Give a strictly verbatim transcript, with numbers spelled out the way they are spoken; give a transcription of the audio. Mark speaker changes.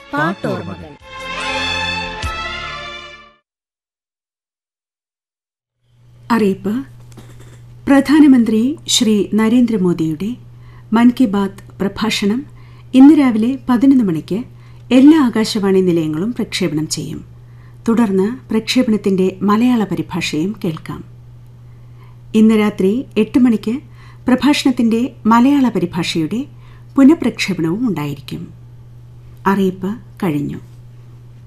Speaker 1: പാട്ടോർമ്മകൾ.
Speaker 2: അറിയിപ്പ്. പ്രധാനമന്ത്രി ശ്രീ നരേന്ദ്രമോദിയുടെ മൻ കി ബാത്ത് പ്രഭാഷണം ഇന്ന് രാവിലെ പതിനൊന്ന് മണിക്ക് എല്ലാ ആകാശവാണി നിലയങ്ങളും പ്രക്ഷേപണം ചെയ്യും. തുടർന്ന് പ്രക്ഷേപണത്തിന്റെ മലയാള പരിഭാഷയും കേൾക്കാം. ഇന്ന് രാത്രി എട്ട് മണിക്ക് പ്രഭാഷണത്തിന്റെ മലയാള പരിഭാഷയുടെ പുനഃപ്രക്ഷേപണവും ഉണ്ടായിരിക്കും. അറിയിപ്പ് കഴിഞ്ഞു.